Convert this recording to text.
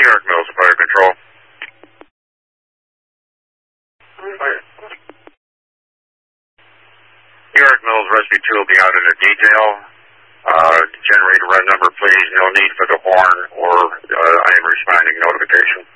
New York Mills Fire Control. New York Mills Rescue 2 will be out in a detail. Generator run number, please. No need for the horn or I am responding notification.